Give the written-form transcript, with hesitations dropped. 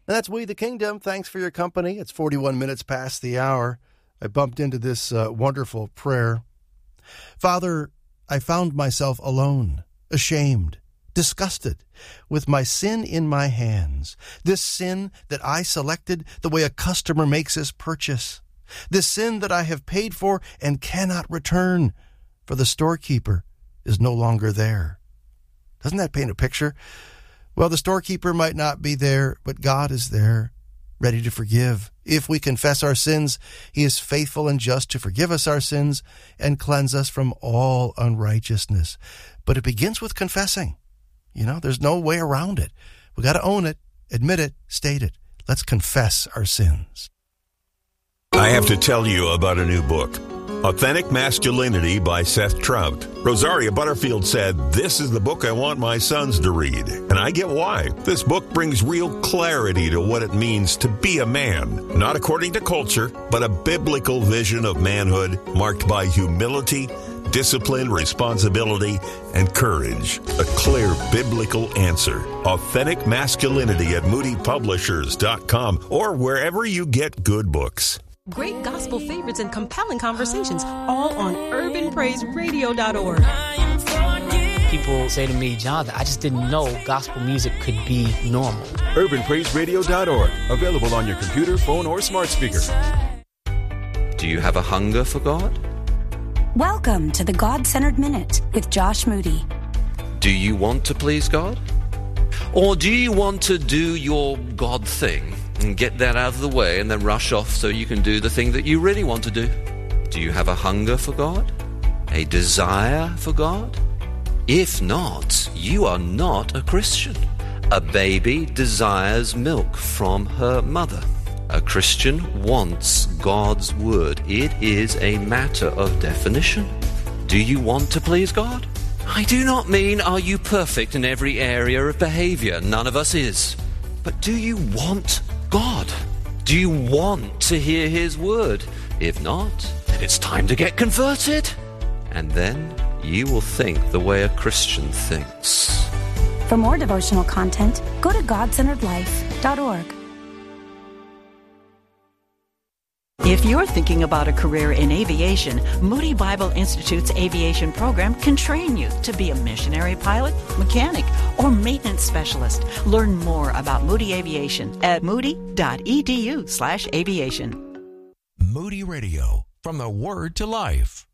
And that's We the Kingdom. Thanks for your company. It's 41 minutes past the hour. I bumped into this wonderful prayer. Father, I found myself alone, ashamed, disgusted, with my sin in my hands. This sin that I selected the way a customer makes his purchase. This sin that I have paid for and cannot return, for the storekeeper is no longer there. Doesn't that paint a picture? Well, the storekeeper might not be there, but God is there, ready to forgive. If we confess our sins, He is faithful and just to forgive us our sins and cleanse us from all unrighteousness. But it begins with confessing. There's no way around it. We got to own it, admit it, state it. Let's confess our sins. I have to tell you about a new book, Authentic Masculinity by Seth Trout. Rosaria Butterfield said, "This is the book I want my sons to read." And I get why. This book brings real clarity to what it means to be a man. Not according to culture, but a biblical vision of manhood marked by humility, discipline, responsibility, and courage. A clear biblical answer. Authentic Masculinity at moodypublishers.com or wherever you get good books. Great gospel favorites and compelling conversations, all on urbanpraiseradio.org. People say to me, "Jonathan, I just didn't know gospel music could be normal." urbanpraiseradio.org. Available on your computer, phone, or smart speaker. Do you have a hunger for God? Welcome to the God-Centered Minute with Josh Moody. Do you want to please God? Or do you want to do your God thing and get that out of the way and then rush off so you can do the thing that you really want to do? Do you have a hunger for God? A desire for God? If not, you are not a Christian. A baby desires milk from her mother. A Christian wants God's word. It is a matter of definition. Do you want to please God? I do not mean, are you perfect in every area of behavior? None of us is. But do you want God? Do you want to hear His word? If not, then it's time to get converted. And then you will think the way a Christian thinks. For more devotional content, go to godcenteredlife.org. If you're thinking about a career in aviation, Moody Bible Institute's aviation program can train you to be a missionary pilot, mechanic, or maintenance specialist. Learn more about Moody Aviation at moody.edu/aviation. Moody Radio, from the Word to Life.